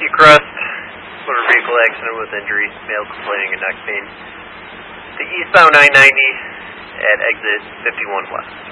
Crest, motor vehicle accident with injury, male complaining of neck pain. The eastbound 990 at exit 51 West.